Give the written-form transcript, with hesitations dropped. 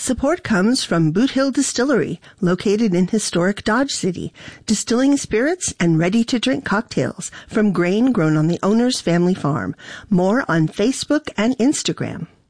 Support comes from Boot Hill Distillery, located in historic Dodge City, distilling spirits and ready-to-drink cocktails from grain grown on the owner's family farm. More on Facebook and Instagram.